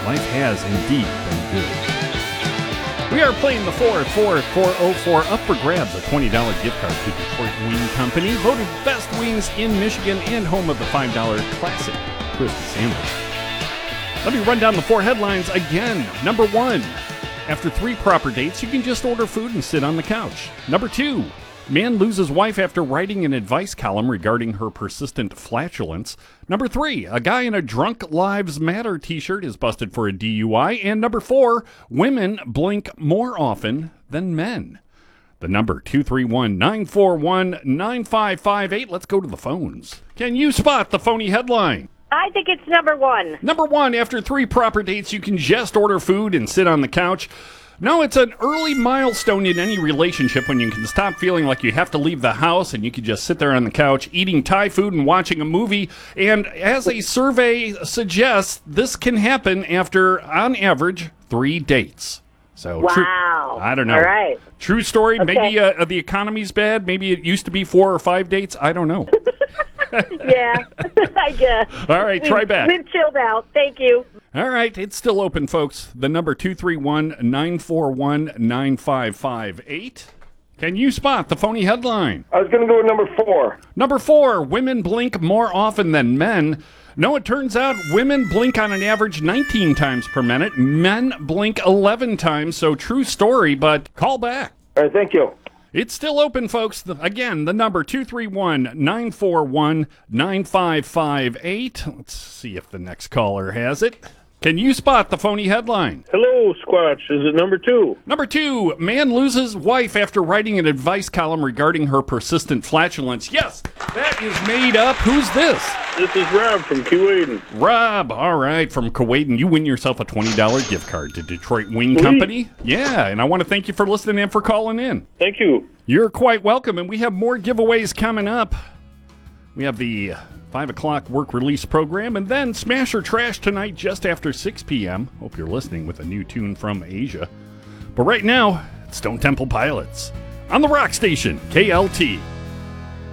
life has indeed been good. We are playing the 44404 up for grabs, a $20 gift card to Detroit Wing Company, voted best wings in Michigan and home of the $5 classic crispy sandwich. Let me run down the 4 headlines again. Number 1, after 3 proper dates, you can just order food and sit on the couch. Number 2, man loses wife after writing an advice column regarding her persistent flatulence. Number 3, a guy in a Drunk Lives Matter t-shirt is busted for a DUI. And number 4, women blink more often than men. The number 231-941-9558. Let's go to the phones. Can you spot the phony headline? I think it's number 1. Number 1, after 3 proper dates, you can just order food and sit on the couch. No, it's an early milestone in any relationship when you can stop feeling like you have to leave the house and you can just sit there on the couch eating Thai food and watching a movie. And as a survey suggests, this can happen after, on average, 3 dates. So, wow. I don't know. All right. True story. Okay. Maybe the economy's bad. Maybe it used to be 4 or 5 dates. I don't know. Yeah, I guess. All right, try back. We've chilled out. Thank you. All right, it's still open, folks. The number 231-941-9558. Can you spot the phony headline? I was going to go with number 4. Number 4, women blink more often than men. No, it turns out women blink on an average 19 times per minute. Men blink 11 times, so true story, but call back. All right, thank you. It's still open, folks. Again, the number 231-941-9558. Let's see if the next caller has it. Can you spot the phony headline? Hello, Squatch. Is it number 2? Number 2, man loses wife after writing an advice column regarding her persistent flatulence. Yes, that is made up. Who's this? This is Rob from Kuwait. Rob, all right, from Kuwait, and you win yourself a $20 gift card to Detroit Wing Company. Yeah, and I want to thank you for listening and for calling in. Thank you. You're quite welcome, and we have more giveaways coming up. We have the 5 o'clock work release program, and then Smash or Trash tonight just after 6 p.m. Hope you're listening with a new tune from Asia. But right now, it's Stone Temple Pilots on the Rock Station, KLT.